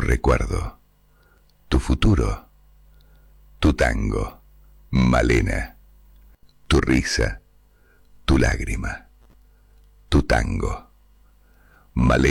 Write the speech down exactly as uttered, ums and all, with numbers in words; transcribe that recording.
recuerdo, tu futuro, tu tango, Malena, tu risa, tu lágrima, tu tango, Malena.